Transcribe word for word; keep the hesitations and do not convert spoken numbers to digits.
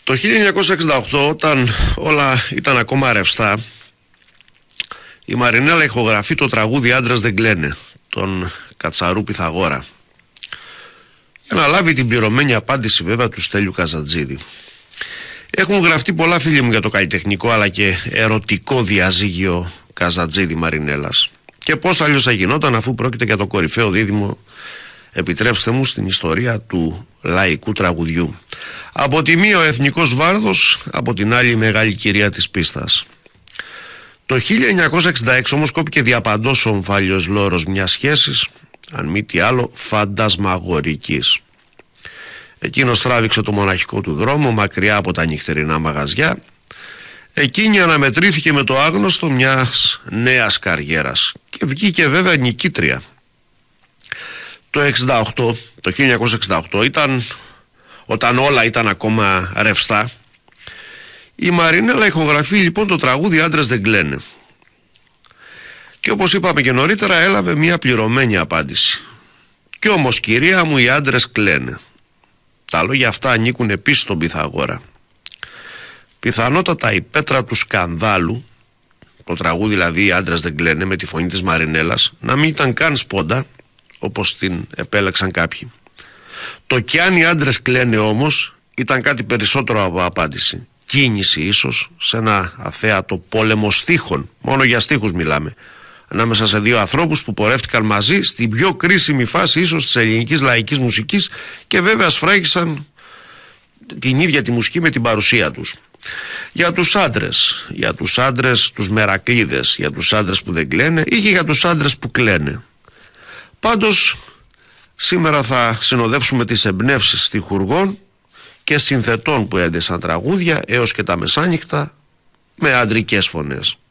Το χίλια εννιακόσια εξήντα οκτώ, όταν όλα ήταν ακόμα ρευστά, η Μαρινέλα ηχογραφεί το τραγούδι «Άντρες δεν κλαίνε» των Κατσαρού Πυθαγόρα, για να λάβει την πληρωμένη απάντηση βέβαια του Στέλιου Καζατζίδη. Έχουν γραφτεί πολλά, φίλοι μου, για το καλλιτεχνικό αλλά και ερωτικό διαζύγιο Καζατζίδη-Μαρινέλας. Και πώς αλλιώς θα γινόταν, αφού πρόκειται για το κορυφαίο δίδυμο, επιτρέψτε μου, στην ιστορία του λαϊκού τραγουδιού. Από τη μία ο εθνικός βάρδος, από την άλλη η μεγάλη κυρία της πίστας. Το χίλια εννιακόσια εξήντα έξι όμως κόπηκε διαπαντός ο ομφάλιος λόρος μιας σχέσης, αν μη τι άλλο φαντασμαγορικής. Εκείνος τράβηξε το μοναχικό του δρόμο μακριά από τα νυχτερινά μαγαζιά. Εκείνη αναμετρήθηκε με το άγνωστο μιας νέας καριέρας και βγήκε βέβαια νικήτρια. Το εξήντα οκτώ, το χίλια εννιακόσια εξήντα οκτώ ήταν, όταν όλα ήταν ακόμα ρευστά, η Μαρινέλα ηχογραφεί λοιπόν το τραγούδι «Άντρες δεν κλαίνε». Και όπως είπαμε και νωρίτερα, έλαβε μια πληρωμένη απάντηση. «Κι όμως, κυρία μου, οι άντρες κλαίνε». Τα λόγια αυτά ανήκουν επίσης στον Πυθαγόρα. Πιθανότατα η πέτρα του σκανδάλου, το τραγούδι δηλαδή «Οι άντρες δεν κλαίνε» με τη φωνή της Μαρινέλας, να μην ήταν καν σπόντα, όπως την επέλεξαν κάποιοι. Το «Κι αν οι άντρες κλαίνε» όμως ήταν κάτι περισσότερο από απάντηση. Κίνηση ίσως σε ένα αθέατο πόλεμο στίχων, μόνο για στίχους μιλάμε, ανάμεσα σε δύο ανθρώπους που πορεύτηκαν μαζί στην πιο κρίσιμη φάση ίσως της ελληνικής λαϊκής μουσικής και βέβαια σφράγισαν την ίδια τη μουσική με την παρουσία τους. Για τους άντρες, για τους άντρες τους μερακλείδες, για τους άντρες που δεν κλαίνε ή και για τους άντρες που κλαίνε. Πάντως σήμερα θα συνοδεύσουμε τις εμπνεύσεις στιχουργών και συνθετών που έντεσαν τραγούδια έως και τα μεσάνυχτα με αντρικές φωνές.